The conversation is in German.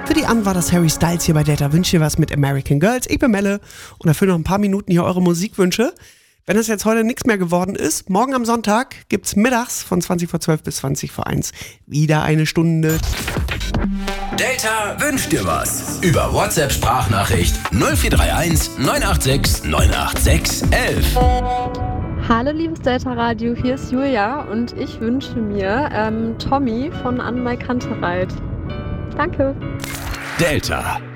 Für die An war das Harry Styles hier bei Delta. Wünsche dir was mit American Girls. Ich bin Melle und erfülle noch ein paar Minuten hier eure Musikwünsche. Wenn es jetzt heute nichts mehr geworden ist, morgen am Sonntag gibt's mittags von 20 vor 12 bis 20 vor 1 wieder eine Stunde. Delta wünscht dir was. Über WhatsApp-Sprachnachricht 0431 986 986 11. Hallo liebes Delta Radio, hier ist Julia und ich wünsche mir Tommy von An My Kantereit. Danke. Delta.